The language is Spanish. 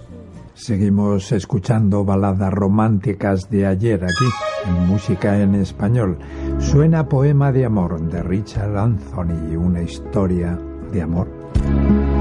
Seguimos escuchando baladas románticas de ayer aquí, en Música en Español. Suena Poema de Amor, de Richard Anthony, una historia de amor.